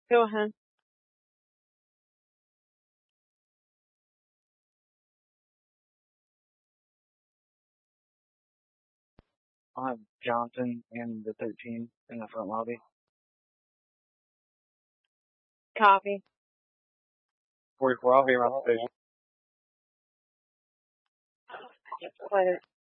Go ahead. I'll have Johnson and the 13 in the front lobby. Copy. 44, I'll be around the station. Later.